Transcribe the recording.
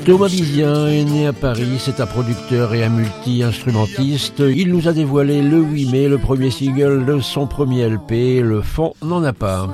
Thomas Bizien est né à Paris, c'est un producteur et un multi-instrumentiste. Il nous a dévoilé le 8 mai le premier single de son premier LP, Le Fond n'en a pas.